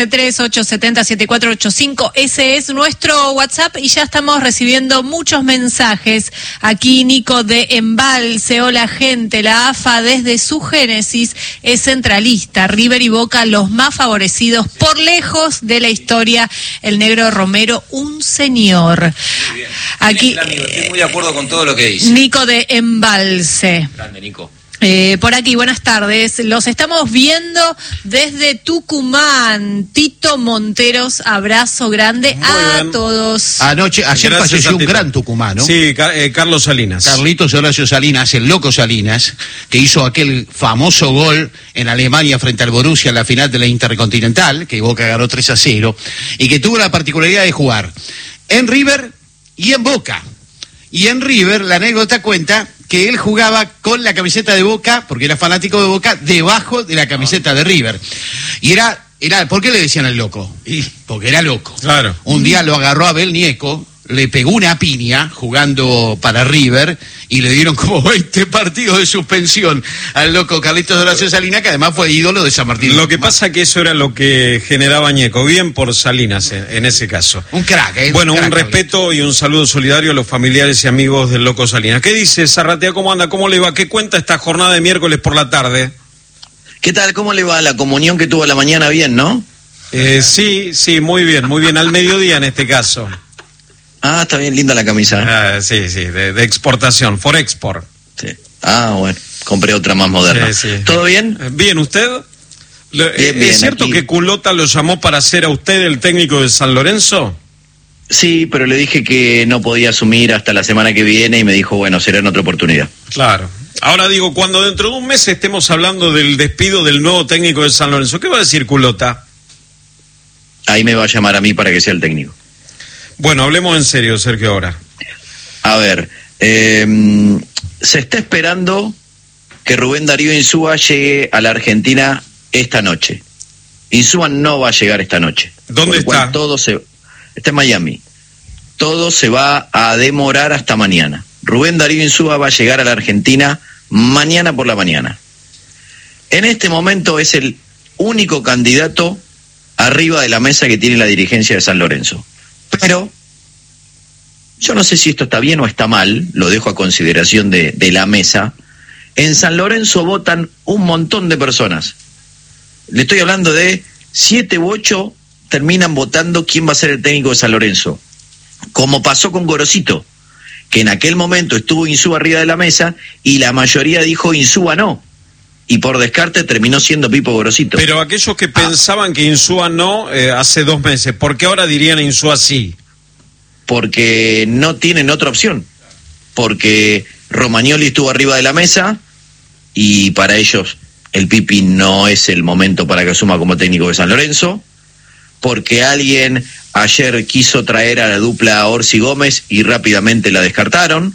3870-7485, ese es nuestro WhatsApp y ya estamos recibiendo muchos mensajes. Aquí Nico de Embalse, hola gente, la AFA desde su génesis es centralista, River y Boca los más favorecidos por lejos de la historia, el negro Romero, un señor. Muy bien. Aquí, estoy muy de acuerdo con todo lo que dice. Nico de Embalse. Grande, Nico. Por aquí, buenas tardes. Los estamos viendo desde Tucumán. Tito Monteros, abrazo grande a todos. Ayer falleció un gran tucumano. Sí, Carlos Salinas. Carlitos Horacio Salinas, el loco Salinas, que hizo aquel famoso gol en Alemania frente al Borussia en la final de la Intercontinental, que Boca ganó 3-0, y que tuvo la particularidad de jugar en River y en Boca. Y en River, la anécdota cuenta que él jugaba con la camiseta de Boca, porque era fanático de Boca, debajo de la camiseta de River. Y era, ¿por qué le decían el loco? Porque era loco. Claro. Un día lo agarró Abel Nieco, le pegó una piña jugando para River y le dieron como 20 partidos de suspensión al loco Carlitos Horacio Salinas, que además fue ídolo de San Martín. Lo que pasa que eso era lo que generaba Ñeco, bien por Salinas en ese caso. Un crack, Bueno, un respeto y un saludo solidario a los familiares y amigos del loco Salinas. ¿Qué dice Zarratea? ¿Cómo anda? ¿Cómo le va? ¿Qué cuenta esta jornada de miércoles por la tarde? ¿Qué tal? ¿Cómo le va la comunión que tuvo a la mañana? Bien, ¿no? Sí, muy bien, al mediodía en este caso. Ah, está bien, linda la camisa. Sí, de exportación, Forexport. Sí. Ah, bueno, compré otra más moderna. Sí. ¿Todo bien? Bien, ¿usted? Bien, ¿Es cierto aquí. que Culota lo llamó para ser a usted el técnico de San Lorenzo? Sí, pero le dije que no podía asumir hasta la semana que viene y me dijo, bueno, será en otra oportunidad. Claro. Ahora digo, cuando dentro de un mes estemos hablando del despido del nuevo técnico de San Lorenzo, ¿qué va a decir Culota? Ahí me va a llamar a mí para que sea el técnico. Bueno, hablemos en serio, Sergio, ahora. A ver, se está esperando que Rubén Darío Insúa llegue a la Argentina esta noche. Insúa no va a llegar esta noche. ¿Dónde está? Está en Miami. Todo se va a demorar hasta mañana. Rubén Darío Insúa va a llegar a la Argentina mañana por la mañana. En este momento es el único candidato arriba de la mesa que tiene la dirigencia de San Lorenzo. Pero yo no sé si esto está bien o está mal, lo dejo a consideración de la mesa. En San Lorenzo votan un montón de personas. Le estoy hablando de 7 u 8 terminan votando quién va a ser el técnico de San Lorenzo. Como pasó con Gorosito, que en aquel momento estuvo Insúa arriba de la mesa y la mayoría dijo Insúa no. Y por descarte terminó siendo Pipo Gorosito. Pero aquellos que pensaban que Insúa no, hace 2 meses, ¿por qué ahora dirían Insúa sí? Porque no tienen otra opción. Porque Romagnoli estuvo arriba de la mesa y para ellos el Pipi no es el momento para que asuma como técnico de San Lorenzo. Porque alguien ayer quiso traer a la dupla Orsi Gómez y rápidamente la descartaron.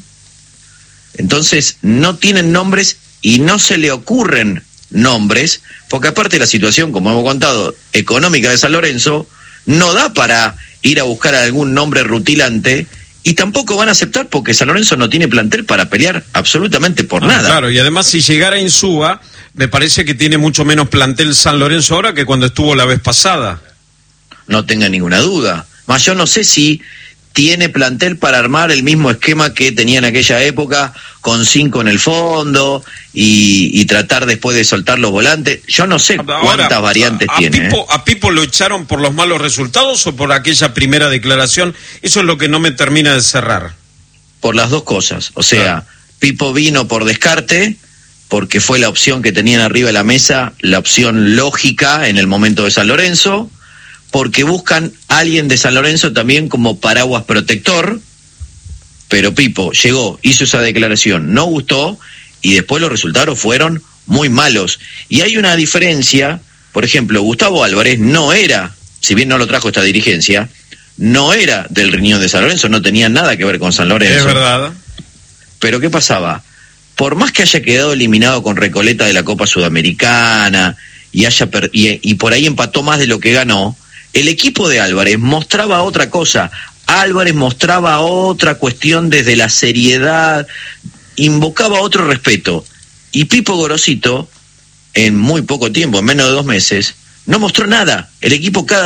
Entonces no tienen nombres y no se le ocurren nombres, porque aparte la situación, como hemos contado, económica de San Lorenzo, no da para ir a buscar algún nombre rutilante y tampoco van a aceptar porque San Lorenzo no tiene plantel para pelear absolutamente por nada. Claro, y además si llegara Insúa, me parece que tiene mucho menos plantel San Lorenzo ahora que cuando estuvo la vez pasada. No tenga ninguna duda. Más yo no sé si tiene plantel para armar el mismo esquema que tenía en aquella época, con 5 en el fondo y tratar después de soltar los volantes. Yo no sé cuántas variantes tiene. ¿A Pipo lo echaron por los malos resultados o por aquella primera declaración? Eso es lo que no me termina de cerrar. Por las dos cosas. O sea, Pipo vino por descarte, porque fue la opción que tenían arriba de la mesa, la opción lógica en el momento de San Lorenzo, porque buscan a alguien de San Lorenzo también como paraguas protector, pero Pipo llegó, hizo esa declaración, no gustó, y después los resultados fueron muy malos. Y hay una diferencia, por ejemplo, Gustavo Álvarez no era, si bien no lo trajo esta dirigencia, no era del riñón de San Lorenzo, no tenía nada que ver con San Lorenzo. Es verdad. Pero ¿qué pasaba? Por más que haya quedado eliminado con Recoleta de la Copa Sudamericana y por ahí empató más de lo que ganó, el equipo de Álvarez mostraba otra cosa. Álvarez mostraba otra cuestión desde la seriedad, invocaba otro respeto. Y Pipo Gorosito, en muy poco tiempo, en menos de 2 meses, No mostró nada. El equipo cada